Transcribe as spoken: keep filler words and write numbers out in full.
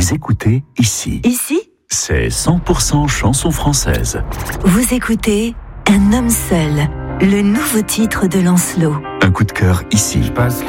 Vous écoutez ici. Ici, c'est cent pour cent chanson française. vous écoutez Un homme seul, le nouveau titre de Lancelot. Un coup de cœur ici. Je passe